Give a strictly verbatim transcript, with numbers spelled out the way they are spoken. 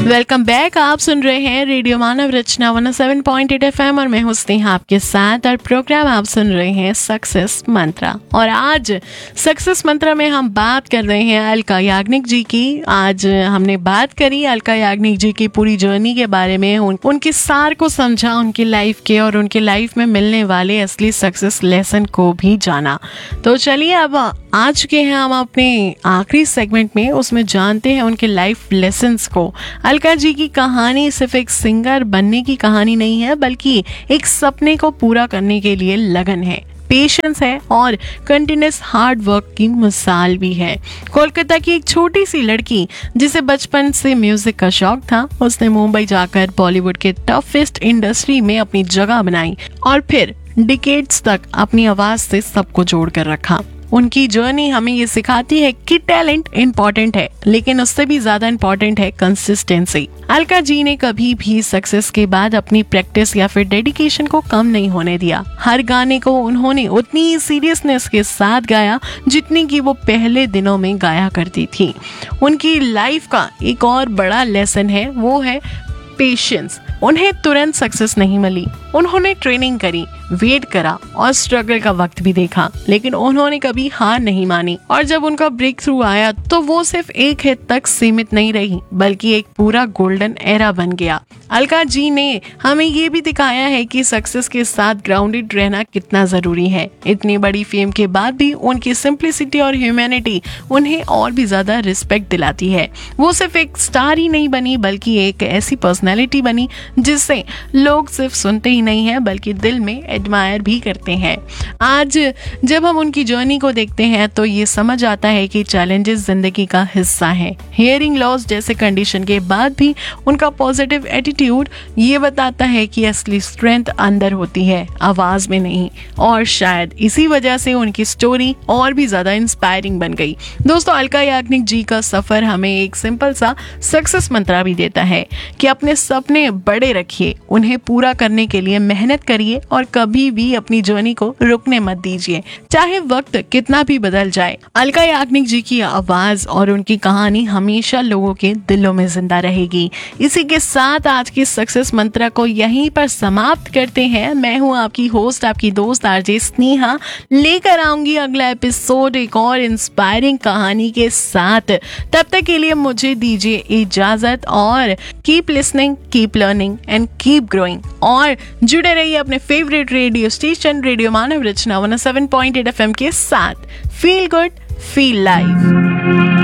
Welcome back. आप सुन रहे हैं रेडियो मानव रचना one O seven point eight F M और मैं हूं स्नेहा आपके साथ। और प्रोग्राम आप सुन रहे हैं सक्सेस मंत्रा। और आज सक्सेस मंत्रा में हम बात कर रहे हैं अलका याग्निक जी की। आज हमने बात करी अलका याग्निक जी की पूरी जर्नी के बारे में, उन, उनके सार को समझा, उनकी लाइफ के और उनके लाइफ में मिलने वाले असली सक्सेस लेसन को भी जाना। तो चलिए अब आ चुके हैं हम अपने आखिरी सेगमेंट में, उसमें जानते हैं उनके लाइफ लेसन्स को। अलका जी की कहानी सिर्फ एक सिंगर बनने की कहानी नहीं है, बल्कि एक सपने को पूरा करने के लिए लगन है, पेशेंस है और कंटिन्यूस हार्ड वर्क की मिसाल भी है। कोलकाता की एक छोटी सी लड़की जिसे बचपन से म्यूजिक का शौक था, उसने मुंबई जाकर बॉलीवुड के टफेस्ट इंडस्ट्री में अपनी जगह बनाई और फिर डिकेड्स तक अपनी आवाज से सबको जोड़ कर रखा। उनकी जर्नी हमें ये सिखाती है कि टैलेंट इम्पोर्टेंट है, लेकिन उससे भी ज्यादा इम्पोर्टेंट है कंसिस्टेंसी। अलका जी ने कभी भी सक्सेस के बाद अपनी प्रैक्टिस या फिर डेडिकेशन को कम नहीं होने दिया। हर गाने को उन्होंने उतनी सीरियसनेस के साथ गाया जितनी कि वो पहले दिनों में गाया करती थी। उनकी लाइफ का एक और बड़ा लेसन है, वो है पेशेंस। उन्हें तुरंत सक्सेस नहीं मिली, उन्होंने ट्रेनिंग करी, वेट करा और स्ट्रगल का वक्त भी देखा, लेकिन उन्होंने कभी हार नहीं मानी। और जब उनका ब्रेक थ्रू आया तो वो सिर्फ एक हिट तक सीमित नहीं रही, बल्कि एक पूरा गोल्डन एरा बन गया। अलका जी ने हमें ये भी दिखाया है कि सक्सेस के साथ ग्राउंडेड रहना कितना जरूरी है। इतनी बड़ी फेम के बाद भी उनकी सिंप्लिसिटी और ह्यूमैनिटी उन्हें और भी ज्यादा रिस्पेक्ट दिलाती है। वो सिर्फ एक स्टार ही नहीं बनी, बल्कि एक ऐसी पर्सनैलिटी बनी जिससे लोग सिर्फ सुनते ही नहीं है, बल्कि दिल में एडमायर भी करते हैं। आज जब हम उनकी जर्नी को देखते हैं तो ये समझ आता है कि चैलेंजेस जिंदगी का हिस्सा है। हियरिंग लॉस जैसे कंडीशन के बाद भी उनका पॉजिटिव एटीट्यूड ये बताता है कि असली स्ट्रेंथ अंदर होती है, आवाज में नहीं। और शायद इसी वजह से उनकी स्टोरी और भी ज्यादा इंस्पायरिंग बन गई। दोस्तों, अलका याग्निक जी का सफर हमें एक सिंपल सा सक्सेस मंत्रा भी देता है कि अपने सपने बड़े रखिए, उन्हें पूरा करने के लिए मेहनत करिए और कभी भी अपनी जर्नी को रुकने मत दीजिए, चाहे वक्त कितना भी बदल जाए। अलका याग्निक जी की आवाज और उनकी कहानी हमेशा लोगों के दिलों में जिंदा रहेगी। इसी के साथ आज की सक्सेस मंत्रा को यहीं पर समाप्त करते हैं। मैं हूं आपकी होस्ट, आपकी दोस्त आरजे स्नेहा, लेकर आऊंगी अगला एपिसोड एक और इंस्पायरिंग कहानी के साथ। तब तक के लिए मुझे दीजिए इजाजत और keep listening, keep learning and keep growing. और जुड़े रहिए अपने फेवरेट रेडियो स्टेशन रेडियो मानव रचना one O seven point eight F M के साथ। Feel good, feel live.